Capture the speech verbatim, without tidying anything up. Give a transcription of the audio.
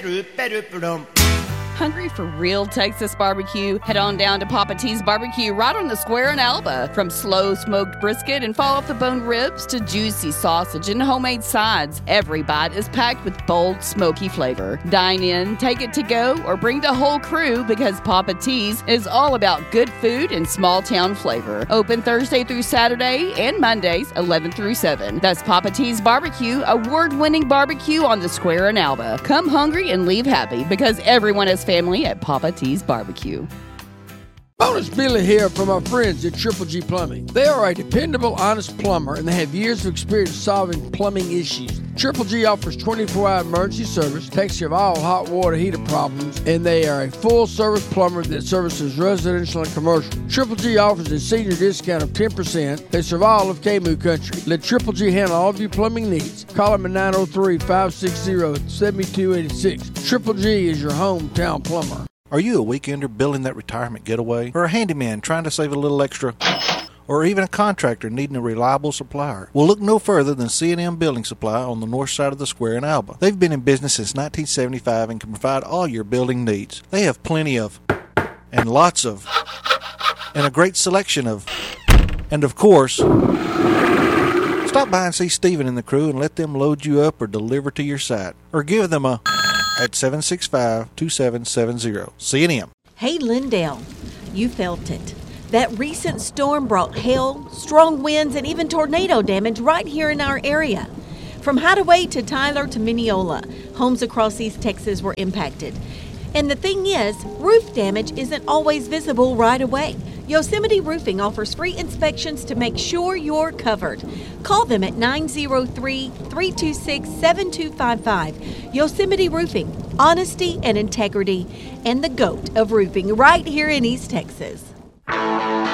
Hungry for real Texas barbecue? Head on down to Papa T's Barbecue right on the square in Alba. From slow smoked brisket and fall off the bone ribs to juicy sausage and homemade sides, every bite is packed with bold, smoky flavor. Dine in, take it to go, or bring the whole crew because Papa T's is all about good food and small town flavor. Open Thursday through Saturday and Mondays eleven through seven. That's Papa T's Barbecue, award-winning barbecue on the square in Alba. Come hungry and leave happy because everyone is family at Papa T's Barbecue. Bonus Billy here from our friends at Triple G Plumbing. They are a dependable, honest plumber, and they have years of experience solving plumbing issues. Triple G offers twenty-four hour emergency service, takes care of all hot water heater problems, and they are a full-service plumber that services residential and commercial. Triple G offers a senior discount of ten percent. They serve all of K M U country. Let Triple G handle all of your plumbing needs. Call them at nine oh three, five six zero, seven two eight six. Triple G is your hometown plumber. Are you a weekender building that retirement getaway? Or a handyman trying to save a little extra? Or even a contractor needing a reliable supplier? Well, look no further than C and M Building Supply on the north side of the square in Alba. They've been in business since nineteen seventy-five and can provide all your building needs. They have plenty of, and lots of, and a great selection of, and of course, stop by and see Stephen and the crew and let them load you up or deliver to your site. Or give them a at seven six five, two seven seven zero. C and M. Hey, Lindale, you felt it. That recent storm brought hail, strong winds, and even tornado damage right here in our area. From Hideaway to Tyler to Mineola, homes across East Texas were impacted. And the thing is, roof damage isn't always visible right away. Yosemite Roofing offers free inspections to make sure you're covered. Call them at nine oh three, three two six, seven two five five. Yosemite Roofing, honesty and integrity, and the GOAT of roofing right here in East Texas.